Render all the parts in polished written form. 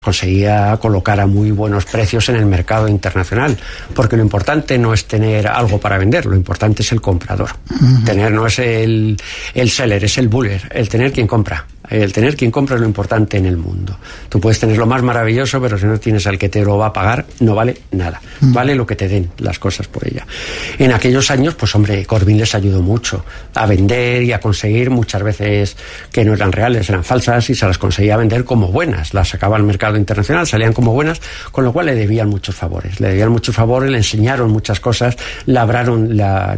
conseguía colocar a muy buenos precios en el mercado internacional, porque lo importante no es tener algo para vender, lo importante es el comprador. Tener no es el seller, es el buyer, el tener quien compra. El tener quien compra es lo importante en el mundo. Tú puedes tener lo más maravilloso, pero si no tienes al que te lo va a pagar, no vale nada. Vale lo que te den las cosas por ella. En aquellos años, pues hombre, Corbyn les ayudó mucho a vender y a conseguir muchas veces que no eran reales, eran falsas, y se las conseguía vender como buenas. Las sacaba al mercado internacional, salían como buenas, con lo cual le debían muchos favores. Le debían muchos favores, le enseñaron muchas cosas, le hablaron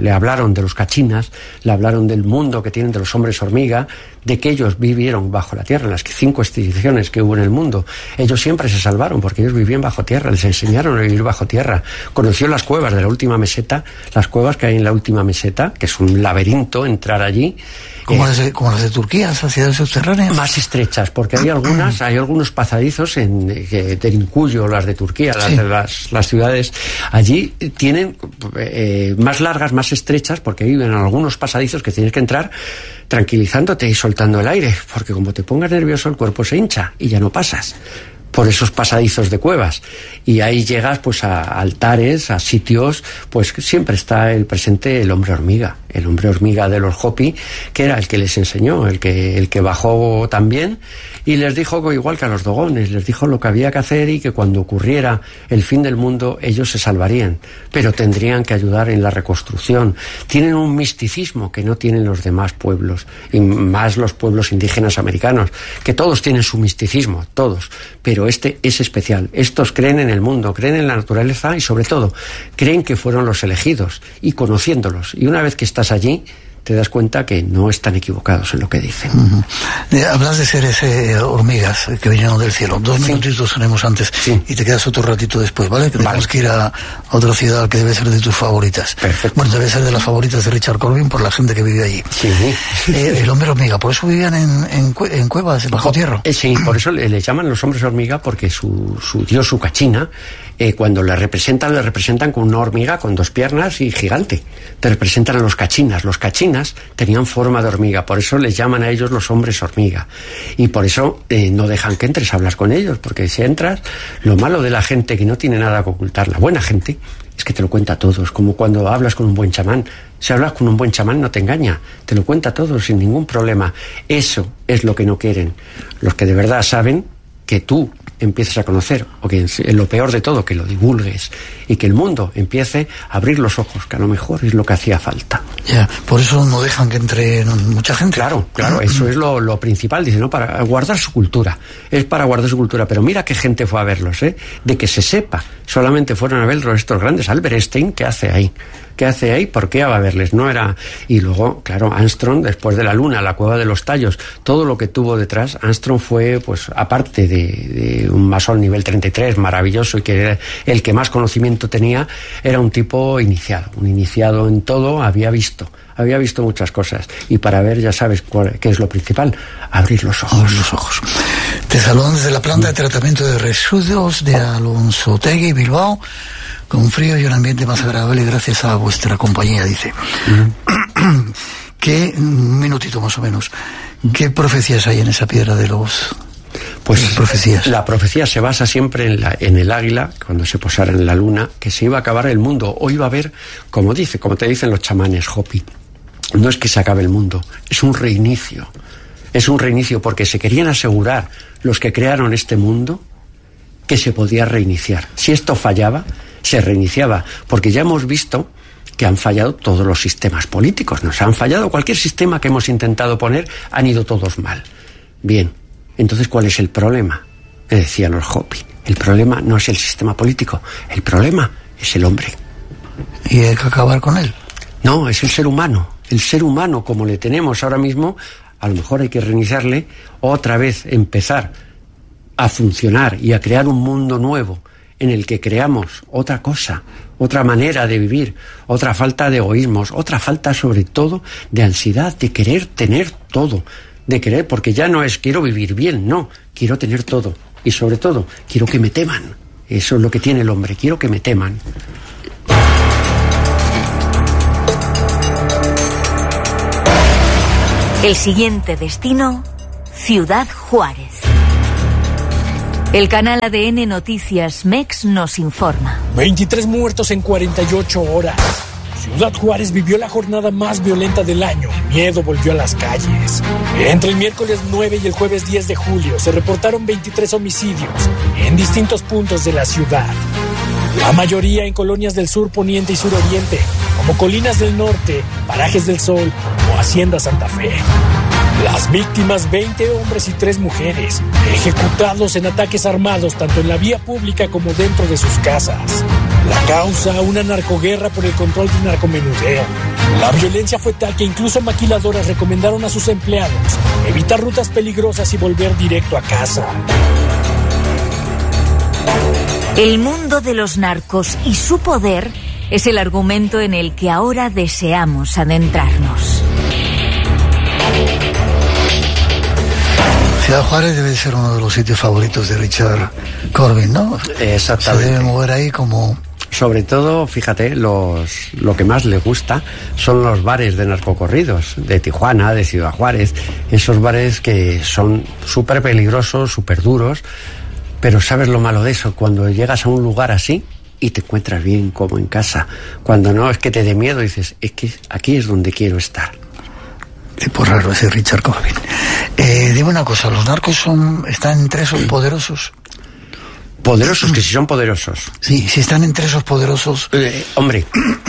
de los cachinas, le hablaron del mundo que tienen, de los hombres hormiga, de que ellos vivieron bajo la tierra. En las 5 extinciones que hubo en el mundo, ellos siempre se salvaron porque ellos vivían bajo tierra, les enseñaron a vivir bajo tierra. Conoció las cuevas de la última meseta, las cuevas que hay en la última meseta, que es un laberinto entrar allí. Como las de Turquía, esas ciudades subterráneas. Más estrechas, porque hay algunos pasadizos de Incuyo, las de Turquía, sí. las ciudades allí tienen más largas, más estrechas, porque viven algunos pasadizos que tienes que entrar tranquilizándote y soltando el aire, porque como te pongas nervioso el cuerpo se hincha y ya no pasas por esos pasadizos de cuevas, y ahí llegas pues a altares, a sitios, pues siempre está el presente el hombre hormiga de los Hopi, que era el que les enseñó, el que bajó también y les dijo, igual que a los dogones, les dijo lo que había que hacer, y que cuando ocurriera el fin del mundo ellos se salvarían, pero tendrían que ayudar en la reconstrucción. Tienen un misticismo que no tienen los demás pueblos, y más los pueblos indígenas americanos, que todos tienen su misticismo, todos, pero este es especial. Estos creen en el mundo, creen en la naturaleza y sobre todo creen que fueron los elegidos, y conociéndolos, y una vez que estás allí te das cuenta que no están equivocados en lo que dicen. Hablas de seres hormigas que vinieron del cielo. 2 minutitos tenemos antes, y te quedas otro ratito después, ¿vale? Que tenemos que ir a otra ciudad que debe ser de tus favoritas. Perfecto. Bueno, debe ser de las favoritas de Richard Corbyn por la gente que vive allí. Sí. El hombre hormiga, por eso vivían en cuevas, bajo tierra. Sí, por eso le llaman los hombres hormiga, porque su dios, su cachina, cuando le representan con una hormiga con 2 piernas y gigante. Te representan a los cachinas. Los cachinas tenían forma de hormiga, por eso les llaman a ellos los hombres hormiga. Y por eso no dejan que entres a hablar con ellos, porque si entras, lo malo de la gente que no tiene nada que ocultar, la buena gente, es que te lo cuenta todo. Es como cuando hablas con un buen chamán. Si hablas con un buen chamán no te engaña, te lo cuenta todo sin ningún problema. Eso es lo que no quieren. Los que de verdad saben que tú empieces a conocer, o que lo peor de todo, que lo divulgues, y que el mundo empiece a abrir los ojos, que a lo mejor es lo que hacía falta. Ya, por eso no dejan que entre mucha gente. Claro, eso es lo principal, dice, ¿no? Para guardar su cultura, es para guardar su cultura, pero mira qué gente fue a verlos, de que se sepa, solamente fueron a verlos estos grandes. Albert Einstein, ¿qué hace ahí? ¿Por qué va a verles? No era... Y luego, claro, Armstrong, después de la Luna, la cueva de los tallos, todo lo que tuvo detrás, Armstrong fue, pues, aparte de un masón nivel 33, maravilloso, y que era el que más conocimiento tenía, era un tipo iniciado en todo, había visto muchas cosas, y para ver, ya sabes qué es lo principal, abrir los ojos. Te saludan desde la planta de tratamiento de residuos de Alonso Otegi, Bilbao, con un frío y un ambiente más agradable gracias a vuestra compañía, dice. Un minutito más o menos, ¿qué profecías hay en esa piedra de los... Pues profecías? La profecía se basa siempre en el águila, cuando se posara en la luna, que se iba a acabar el mundo, o iba a haber, como te dicen los chamanes Hopi, no es que se acabe el mundo, es un reinicio. Es un reinicio porque se querían asegurar los que crearon este mundo que se podía reiniciar. Si esto fallaba, se reiniciaba, porque ya hemos visto que han fallado todos los sistemas políticos, nos han fallado cualquier sistema que hemos intentado poner, han ido todos mal. Bien, entonces ¿cuál es el problema? Que decían los Hopi, el problema no es el sistema político, el problema es el hombre. ¿Y hay que acabar con él? No, es el ser humano como le tenemos ahora mismo. A lo mejor hay que reiniciarle, otra vez empezar a funcionar y a crear un mundo nuevo en el que creamos otra cosa, otra manera de vivir, otra falta de egoísmos, otra falta sobre todo de ansiedad, de querer tener todo, de querer, porque ya no es quiero vivir bien, no, quiero tener todo, y sobre todo quiero que me teman. Eso es lo que tiene el hombre, quiero que me teman. El siguiente destino, Ciudad Juárez. El canal ADN Noticias MEX nos informa. 23 muertos en 48 horas. Ciudad Juárez vivió la jornada más violenta del año. El miedo volvió a las calles. Entre el miércoles 9 y el jueves 10 de julio se reportaron 23 homicidios en distintos puntos de la ciudad. La mayoría en colonias del sur poniente y suroriente, como Colinas del Norte, Parajes del Sol o Hacienda Santa Fe. Las víctimas, 20 hombres y 3 mujeres, ejecutados en ataques armados tanto en la vía pública como dentro de sus casas. La causa, una narcoguerra por el control del narcomenudeo. La violencia fue tal que incluso maquiladoras recomendaron a sus empleados evitar rutas peligrosas y volver directo a casa. El mundo de los narcos y su poder es el argumento en el que ahora deseamos adentrarnos. Ciudad Juárez debe ser uno de los sitios favoritos de Richard Corbin, ¿no? Exactamente. Se debe mover ahí como... Sobre todo, fíjate, lo que más le gusta son los bares de narcocorridos, de Tijuana, de Ciudad Juárez, esos bares que son súper peligrosos, súper duros, pero ¿sabes lo malo de eso? Cuando llegas a un lugar así y te encuentras bien como en casa, cuando no es que te dé miedo, dices, es que aquí es donde quiero estar. Tipo raro ese Richard Corbin. Dime una cosa, ¿los narcos están entre esos poderosos? Poderosos, que si son poderosos. Sí, si están entre esos poderosos... Hombre,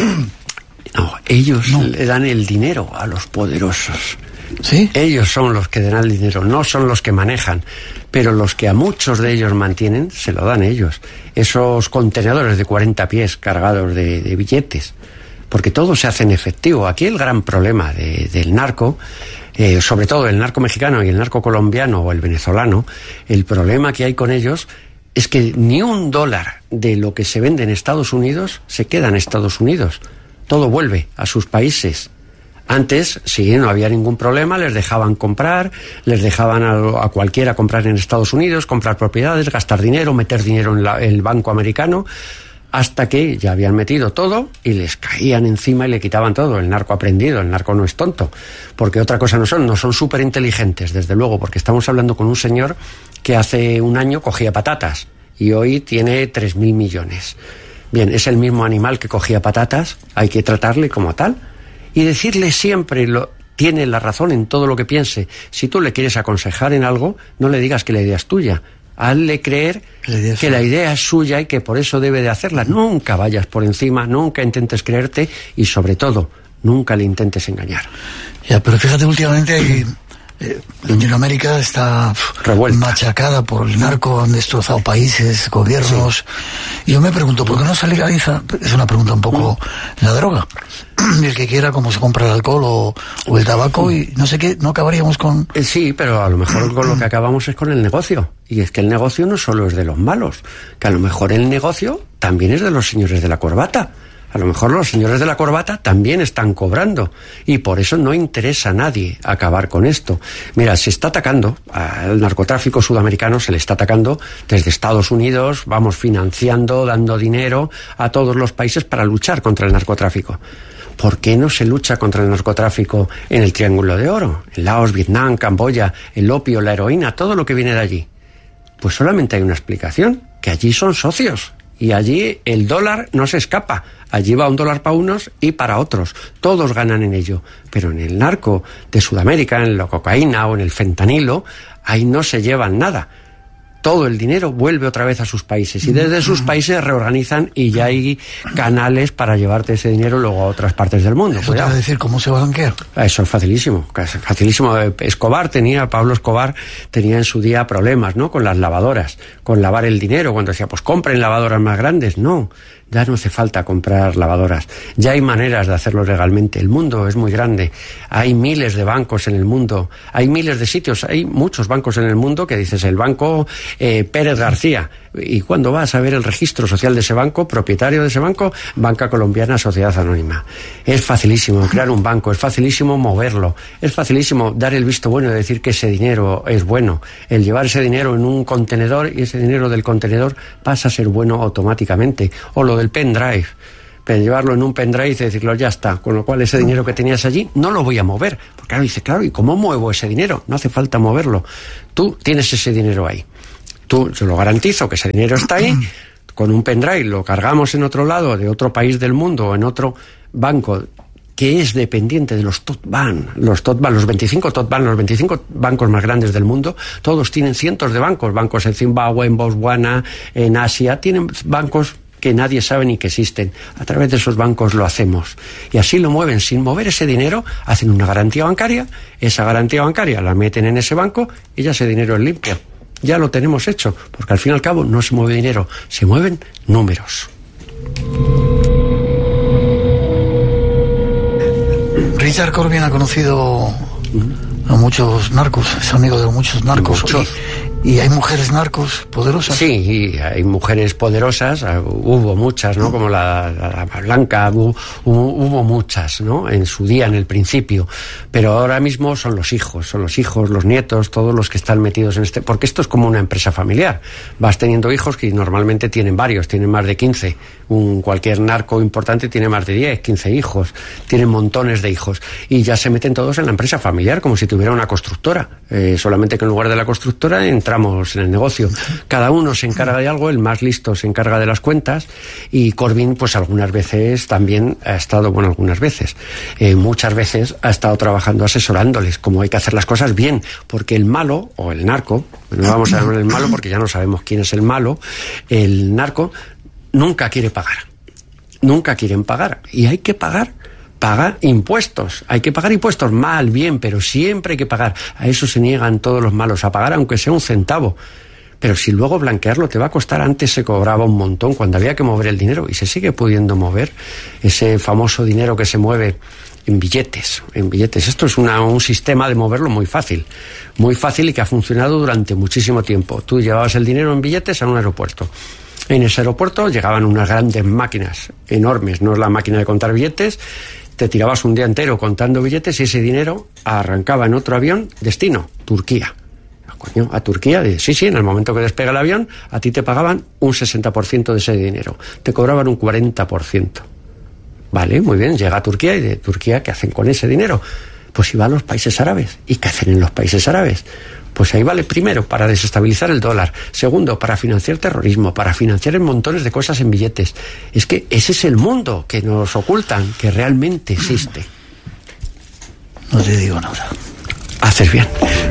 no, ellos le dan el dinero a los poderosos. ¿Sí? Ellos son los que dan el dinero, no son los que manejan, pero los que a muchos de ellos mantienen, se lo dan ellos. Esos contenedores de 40 pies cargados de billetes, porque todo se hace en efectivo. Aquí el gran problema del narco, sobre todo el narco mexicano y el narco colombiano o el venezolano, el problema que hay con ellos es que ni $1 de lo que se vende en Estados Unidos se queda en Estados Unidos. Todo vuelve a sus países. Antes, sí, no había ningún problema, les dejaban comprar, les dejaban a cualquiera comprar en Estados Unidos, comprar propiedades, gastar dinero, meter dinero en el banco americano, hasta que ya habían metido todo y les caían encima y le quitaban todo. El narco aprendido, el narco no es tonto, porque otra cosa no son súper inteligentes, desde luego, porque estamos hablando con un señor que hace un año cogía patatas y hoy tiene 3.000 millones. Bien, es el mismo animal que cogía patatas, hay que tratarle como tal y decirle siempre tiene la razón en todo lo que piense. Si tú le quieres aconsejar en algo, no le digas que la idea es tuya. Hazle creer que la idea es suya y que por eso debe de hacerla. Nunca vayas por encima, nunca intentes creerte y sobre todo, nunca le intentes engañar. Ya, pero fíjate, últimamente Latinoamérica está revuelta, machacada por el narco, han destrozado países, gobiernos. Sí. Y yo me pregunto, ¿por qué no se legaliza? Es una pregunta un poco la droga. El que quiera, como se compra el alcohol o el tabaco y no sé qué, ¿no acabaríamos con...? Sí, pero a lo mejor con lo que acabamos es con el negocio. Y es que el negocio no solo es de los malos, que a lo mejor el negocio también es de los señores de la corbata. A lo mejor los señores de la corbata también están cobrando y por eso no interesa a nadie acabar con esto. Mira, se está atacando al narcotráfico sudamericano, se le está atacando desde Estados Unidos, vamos financiando, dando dinero a todos los países para luchar contra el narcotráfico. ¿Por qué no se lucha contra el narcotráfico en el Triángulo de Oro? En Laos, Vietnam, Camboya, el opio, la heroína, todo lo que viene de allí. Pues solamente hay una explicación, que allí son socios. Y allí el dólar no se escapa. Allí va $1 para unos y para otros. Todos ganan en ello. Pero en el narco de Sudamérica, en la cocaína o en el fentanilo, ahí no se llevan nada. Todo el dinero vuelve otra vez a sus países y desde sus países reorganizan y ya hay canales para llevarte ese dinero luego a otras partes del mundo. Eso te va a decir cómo se blanquea. Eso es facilísimo, facilísimo. Pablo Escobar tenía en su día problemas, ¿no? Con las lavadoras, con lavar el dinero, cuando decía, pues compren lavadoras más grandes. No, ya no hace falta comprar lavadoras. Ya hay maneras de hacerlo legalmente. El mundo es muy grande. Hay miles de bancos en el mundo. Hay miles de sitios. Hay muchos bancos en el mundo que dices, el banco Pérez García. Y cuando vas a ver el registro social de ese banco, propietario de ese banco, Banca Colombiana Sociedad Anónima. Es facilísimo crear un banco, es facilísimo moverlo, es facilísimo dar el visto bueno y decir que ese dinero es bueno. El llevar ese dinero en un contenedor y ese dinero del contenedor pasa a ser bueno automáticamente. O lo del pendrive. Pero llevarlo en un pendrive y decirlo, ya está. Con lo cual ese dinero que tenías allí no lo voy a mover. Porque claro, dice, claro, ¿y cómo muevo ese dinero? No hace falta moverlo. Tú tienes ese dinero ahí. Yo lo garantizo que ese dinero está ahí, con un pendrive lo cargamos en otro lado, de otro país del mundo, o en otro banco que es dependiente de los top bank, los 25 top bank, los 25 bancos más grandes del mundo, todos tienen cientos de bancos en Zimbabue, en Botswana, en Asia, tienen bancos que nadie sabe ni que existen. A través de esos bancos lo hacemos. Y así lo mueven. Sin mover ese dinero, hacen una garantía bancaria, esa garantía bancaria la meten en ese banco y ya ese dinero es limpio. Ya lo tenemos hecho, porque al fin y al cabo no se mueve dinero, se mueven números. Richard Corbin ha conocido a muchos narcos, es amigo de muchos narcos. Muchos. ¿Y hay mujeres narcos poderosas? Sí, hay mujeres poderosas, hubo muchas, ¿no? Como la Blanca, hubo muchas, ¿no? En su día, en el principio. Pero ahora mismo son los hijos, los nietos, todos los que están metidos en este... Porque esto es como una empresa familiar. Vas teniendo hijos que normalmente tienen varios, tienen más de 15. Cualquier narco importante tiene más de 10, 15 hijos. Tienen montones de hijos. Y ya se meten todos en la empresa familiar, como si tuviera una constructora. Solamente que en lugar de la constructora entramos en el negocio. Cada uno se encarga de algo, el más listo se encarga de las cuentas, y Corbin pues algunas veces también ha estado, muchas veces ha estado trabajando asesorándoles cómo hay que hacer las cosas bien, porque el malo, o el narco, no vamos a llamar el malo porque ya no sabemos quién es el malo, el narco nunca quiere pagar. Nunca quieren pagar. Y hay que pagar impuestos. Hay que pagar impuestos, mal, bien, pero siempre hay que pagar. A eso se niegan todos los malos, a pagar aunque sea un centavo. Pero si luego blanquearlo te va a costar, antes se cobraba un montón cuando había que mover el dinero, y se sigue pudiendo mover ese famoso dinero que se mueve en billetes. Esto es un sistema de moverlo muy fácil y que ha funcionado durante muchísimo tiempo. Tú llevabas el dinero en billetes a un aeropuerto. En ese aeropuerto llegaban unas grandes máquinas enormes, no es la máquina de contar billetes. Te tirabas un día entero contando billetes y ese dinero arrancaba en otro avión, destino, Turquía. A Turquía, sí, en el momento que despega el avión, a ti te pagaban un 60% de ese dinero. Te cobraban un 40%. Vale, muy bien, llega a Turquía, y de Turquía, ¿qué hacen con ese dinero? Pues iba a los países árabes. ¿Y qué hacen en los países árabes? Pues ahí vale, primero, para desestabilizar el dólar. Segundo, para financiar terrorismo, para financiar montones de cosas en billetes. Es que ese es el mundo que nos ocultan, que realmente existe. No te digo nada. Haces bien.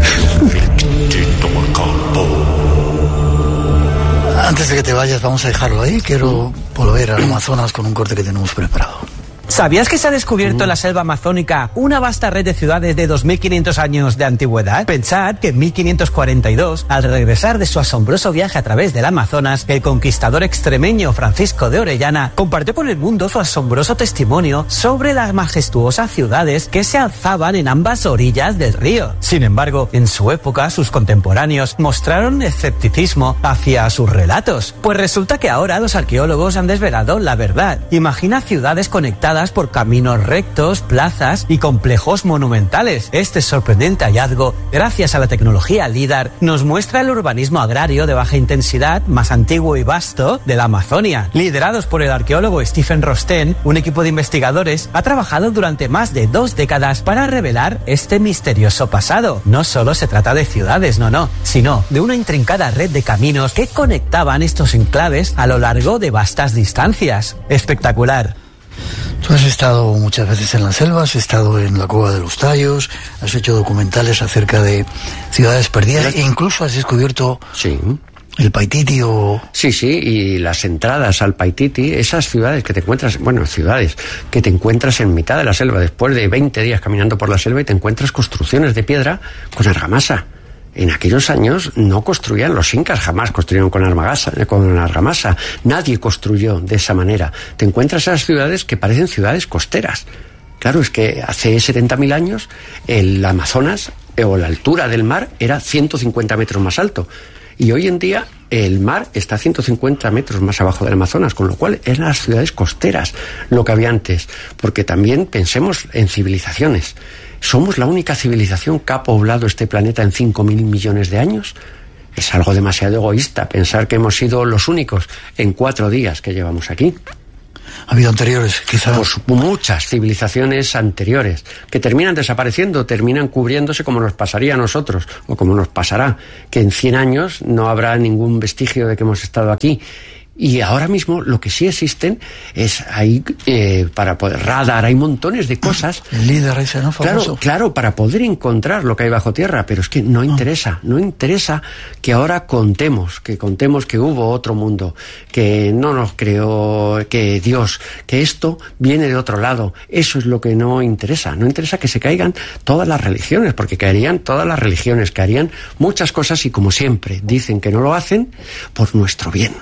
Antes de que te vayas, vamos a dejarlo ahí. Quiero volver al Amazonas con un corte que tenemos preparado. ¿Sabías que se ha descubierto en la selva amazónica una vasta red de ciudades de 2.500 años de antigüedad? Pensad que en 1542, al regresar de su asombroso viaje a través del Amazonas, el conquistador extremeño Francisco de Orellana compartió con el mundo su asombroso testimonio sobre las majestuosas ciudades que se alzaban en ambas orillas del río. Sin embargo, en su época, sus contemporáneos mostraron escepticismo hacia sus relatos. Pues resulta que ahora los arqueólogos han desvelado la verdad. Imagina ciudades conectadas por caminos rectos, plazas y complejos monumentales. Este sorprendente hallazgo, gracias a la tecnología LIDAR, nos muestra el urbanismo agrario de baja intensidad más antiguo y vasto de la Amazonia. Liderados por el arqueólogo Stephen Rosten, un equipo de investigadores ha trabajado durante más de 2 décadas para revelar este misterioso pasado. No solo se trata de ciudades, sino de una intrincada red de caminos que conectaban estos enclaves a lo largo de vastas distancias. Espectacular. Tú has estado muchas veces en la selva, has estado en la Cueva de los Tallos, has hecho documentales acerca de ciudades perdidas e incluso has descubierto el Paititi o... Sí, y las entradas al Paititi, esas ciudades que te encuentras, ciudades que te encuentras en mitad de la selva, después de 20 días caminando por la selva, y te encuentras construcciones de piedra con argamasa. En aquellos años no construían, los incas jamás construyeron con argamasa. Nadie construyó de esa manera. Te encuentras esas ciudades que parecen ciudades costeras. Claro, es que hace 70.000 años el Amazonas, o la altura del mar, era 150 metros más alto. Y hoy en día el mar está a 150 metros más abajo del Amazonas, con lo cual eran las ciudades costeras lo que había antes. Porque también pensemos en civilizaciones. ¿Somos la única civilización que ha poblado este planeta en 5.000 millones de años? Es algo demasiado egoísta pensar que hemos sido los únicos en 4 días que llevamos aquí. Ha habido anteriores, quizás. Pues muchas civilizaciones anteriores, que terminan desapareciendo, terminan cubriéndose como nos pasaría a nosotros, o como nos pasará, que en 100 años no habrá ningún vestigio de que hemos estado aquí. Y ahora mismo lo que sí existen es ahí para poder radar, hay montones de cosas. El líder ese, ¿no? Famoso. Claro, para poder encontrar lo que hay bajo tierra, pero es que no interesa que ahora contemos que hubo otro mundo, que no nos creó, que Dios, que esto viene de otro lado. Eso es lo que no interesa que se caigan todas las religiones, porque caerían todas las religiones, caerían muchas cosas y como siempre dicen que no lo hacen por nuestro bien.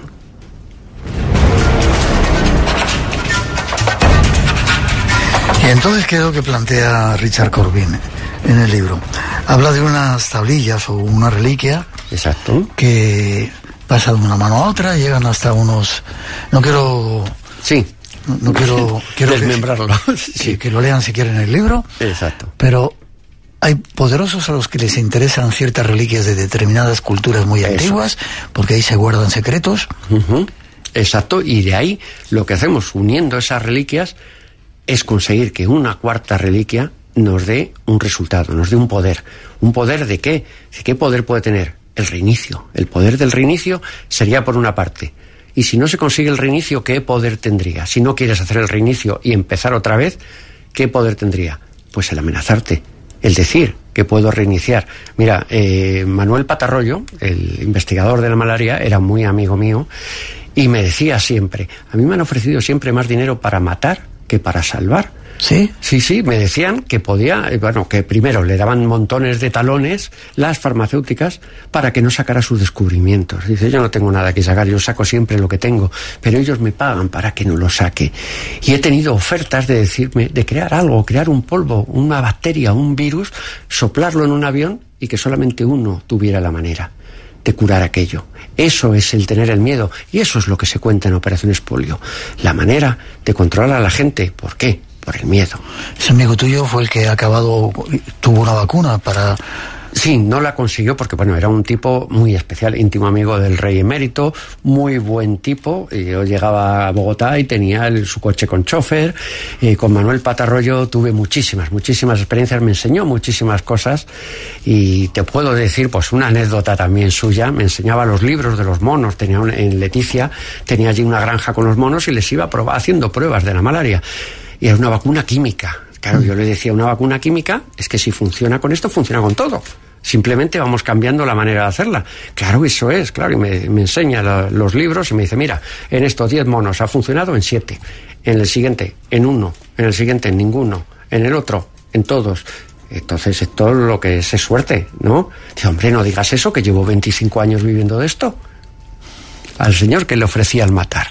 Y entonces, ¿qué es lo que plantea Richard Corbin en el libro? Habla de unas tablillas o una reliquia. Exacto. Que pasa de una mano a otra, llegan hasta unos... No quiero desmembrarlo. Sí, que lo lean si quieren el libro. Exacto. Pero hay poderosos a los que les interesan ciertas reliquias de determinadas culturas muy antiguas, porque ahí se guardan secretos. Uh-huh. Exacto, y de ahí lo que hacemos uniendo esas reliquias es conseguir que una cuarta reliquia nos dé un resultado, nos dé un poder. ¿Un poder de qué? ¿De qué poder puede tener? El reinicio. El poder del reinicio sería por una parte. Y si no se consigue el reinicio, ¿qué poder tendría? Si no quieres hacer el reinicio y empezar otra vez, ¿qué poder tendría? Pues el amenazarte, el decir que puedo reiniciar. Mira, Manuel Patarroyo, el investigador de la malaria, era muy amigo mío, y me decía siempre, a mí me han ofrecido siempre más dinero para matar que para salvar. ¿Sí? Sí, me decían que podía, que primero le daban montones de talones las farmacéuticas para que no sacara sus descubrimientos. Dice, yo no tengo nada que sacar, yo saco siempre lo que tengo, pero ellos me pagan para que no lo saque. Y he tenido ofertas de decirme, de crear algo, crear un polvo, una bacteria, un virus, soplarlo en un avión y que solamente uno tuviera la manera de curar aquello. Eso es el tener el miedo, y eso es lo que se cuenta en Operación Expolio. La manera de controlar a la gente. ¿Por qué? Por el miedo. Ese amigo tuyo fue el que tuvo una vacuna para... Sí, no la consiguió porque, era un tipo muy especial, íntimo amigo del rey emérito, muy buen tipo. Yo llegaba a Bogotá y tenía su coche con chofer. Con Manuel Patarroyo tuve muchísimas experiencias, me enseñó muchísimas cosas. Y te puedo decir, una anécdota también suya. Me enseñaba los libros de los monos. En Leticia tenía allí una granja con los monos y les iba haciendo pruebas de la malaria. Y era una vacuna química. Claro, yo le decía, una vacuna química es que si funciona con esto, funciona con todo. Simplemente vamos cambiando la manera de hacerla. Claro, eso es, claro. Y me enseña los libros y me dice, mira, en estos 10 monos ha funcionado en 7. En el siguiente, en 1. En el siguiente, en ninguno. En el otro, en todos. Entonces, esto es lo que es suerte, ¿no? Dice, hombre, no digas eso, que llevo 25 años viviendo de esto. Al señor que le ofrecían matar.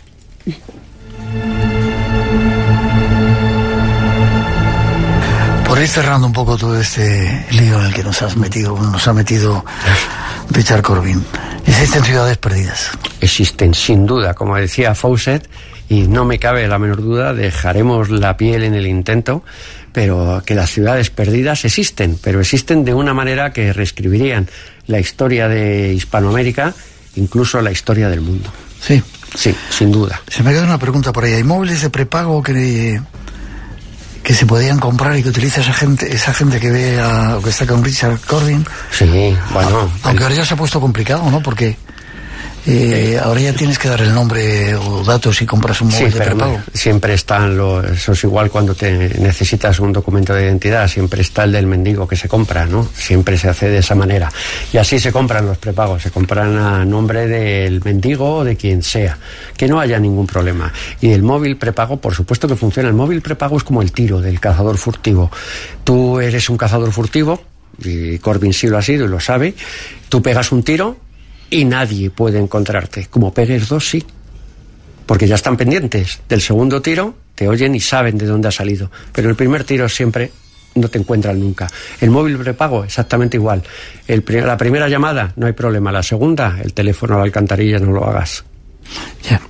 Por ir cerrando un poco todo este lío en el que nos ha metido Richard Corbin. ¿Existen ciudades perdidas? Existen, sin duda, como decía Fawcett, y no me cabe la menor duda, dejaremos la piel en el intento, pero que las ciudades perdidas existen, pero existen de una manera que reescribirían la historia de Hispanoamérica, incluso la historia del mundo. Sí. Sí, sin duda. Se me queda una pregunta por ahí. ¿Hay móviles de prepago que se podían comprar y que utiliza esa gente que ve o que está con Richard Corbin? Sí, aunque ahora ya se ha puesto complicado, ¿no? Porque ahora ya tienes que dar el nombre o datos si compras un móvil de prepago. Siempre están eso es igual cuando te necesitas un documento de identidad, siempre está el del mendigo que se compra, ¿no? Siempre se hace de esa manera. Y así se compran los prepagos, se compran a nombre del mendigo o de quien sea, que no haya ningún problema. Y el móvil prepago, por supuesto que funciona. El móvil prepago es como el tiro del cazador furtivo. Tú eres un cazador furtivo, y Corbin sí lo ha sido y lo sabe, tú pegas un tiro y nadie puede encontrarte. Como pegues 2, sí. Porque ya están pendientes. Del segundo tiro te oyen y saben de dónde ha salido. Pero el primer tiro siempre no te encuentran nunca. El móvil prepago, exactamente igual. La primera llamada, no hay problema. La segunda, el teléfono a la alcantarilla, no lo hagas. Ya.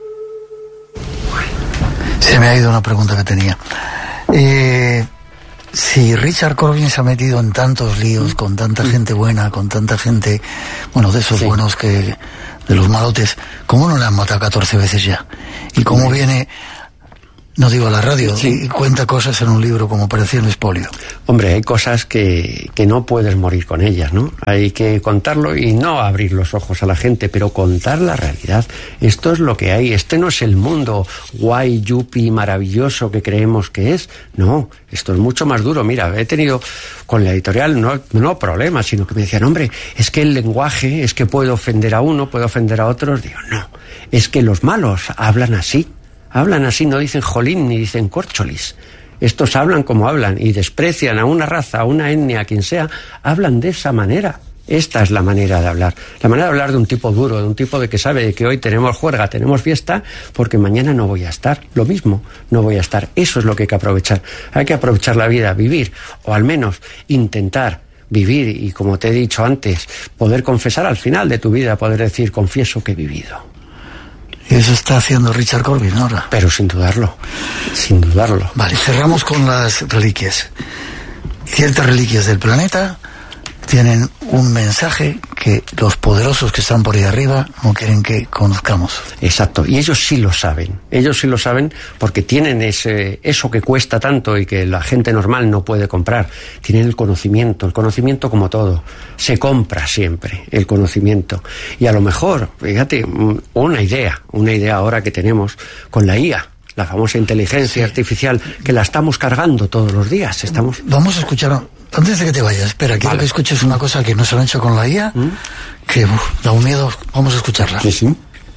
Se me ha ido una pregunta que tenía. Si Richard Corbin se ha metido en tantos líos con tanta gente buena, con tanta gente, bueno, de esos buenos que, de los malotes, ¿cómo no le han matado 14 veces ya? Y cómo viene, no digo a la radio, y cuenta cosas en un libro como Operación Expolio. Hombre, hay cosas que no puedes morir con ellas, ¿no? Hay que contarlo y no abrir los ojos a la gente, pero contar la realidad. Esto es lo que hay. Este no es el mundo guay, yuppie, maravilloso que creemos que es. No, esto es mucho más duro. Mira, he tenido con la editorial no problemas, sino que me decían, hombre, es que el lenguaje, es que puedo ofender a uno, puedo ofender a otros. Digo, no, es que los malos hablan así. Hablan así, no dicen jolín ni dicen córcholis. Estos hablan como hablan y desprecian a una raza, a una etnia, a quien sea. Hablan de esa manera. Esta es la manera de hablar. La manera de hablar de un tipo duro, de un tipo de que sabe que hoy tenemos juerga, tenemos fiesta, porque mañana no voy a estar. Lo mismo, no voy a estar. Eso es lo que hay que aprovechar. Hay que aprovechar la vida, vivir, o al menos intentar vivir y, como te he dicho antes, poder confesar al final de tu vida, poder decir, confieso que he vivido. Y eso está haciendo Richard Corbin ahora. Pero sin dudarlo, sin dudarlo. Vale, cerramos con las reliquias. Ciertas reliquias del planeta tienen un mensaje que los poderosos que están por ahí arriba no quieren que conozcamos. Exacto, y ellos sí lo saben. Ellos sí lo saben porque tienen eso que cuesta tanto y que la gente normal no puede comprar. Tienen el conocimiento como todo. Se compra siempre el conocimiento. Y a lo mejor, fíjate, una idea ahora que tenemos con la IA, la famosa inteligencia artificial, que la estamos cargando todos los días. Vamos a escuchar, antes de que te vayas, espera, quiero que escuches una cosa que nos han hecho con la IA, que da un miedo. Vamos a escucharla. Sí.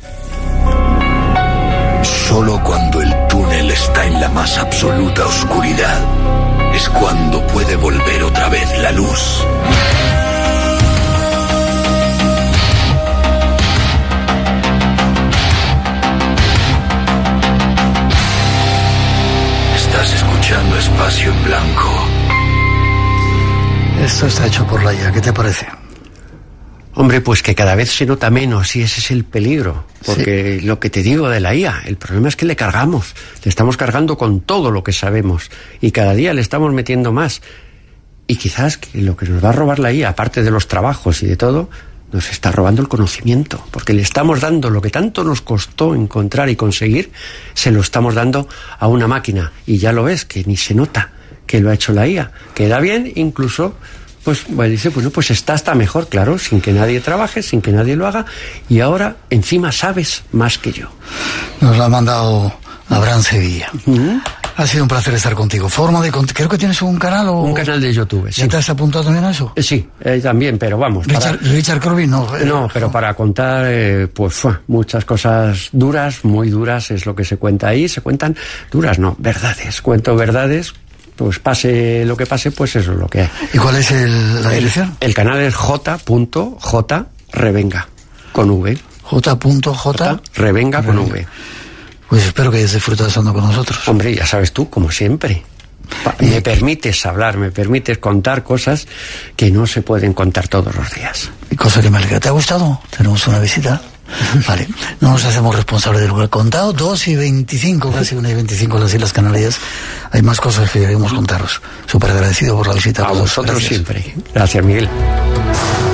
Solo cuando el túnel está en la más absoluta oscuridad es cuando puede volver otra vez la luz. Estás escuchando Espacio en Blanco. Esto está hecho por la IA, ¿qué te parece? Hombre, pues que cada vez se nota menos y ese es el peligro. Porque lo que te digo de la IA, el problema es que le estamos cargando con todo lo que sabemos y cada día le estamos metiendo más. Y quizás que lo que nos va a robar la IA, aparte de los trabajos y de todo, nos está robando el conocimiento, porque le estamos dando lo que tanto nos costó encontrar y conseguir, se lo estamos dando a una máquina. Y ya lo ves, que ni se nota que lo ha hecho la IA. Queda bien, incluso, pues dice, bueno, pues está hasta mejor, claro, sin que nadie trabaje, sin que nadie lo haga, y ahora encima sabes más que yo. Nos lo ha mandado Abraham Sevilla. Ha sido un placer estar contigo. Creo que tienes un canal o... Un canal de YouTube, sí. ¿Ya te has apuntado también a eso? Sí, también, pero vamos. Richard Corbin no. No, pero para contar, muchas cosas duras, muy duras, es lo que se cuenta ahí. Se cuentan duras, no, verdades. Cuento verdades, pues pase lo que pase, pues eso es lo que hay. ¿Y cuál es la dirección? El canal es J.J. Revenga, con V. J.J. Revenga con V. Pues espero que hayas disfrutado estando con nosotros. Hombre, ya sabes tú, como siempre. Me permites hablar, me permites contar cosas que no se pueden contar todos los días. Y cosa que me alegra. ¿Te ha gustado? Tenemos una visita. Vale, no nos hacemos responsables de lo que he contado. 2:25, casi 1:25 en las Islas Canarias. Hay más cosas que queremos contaros. Súper agradecido por la visita. A vosotros siempre. Gracias, Miguel.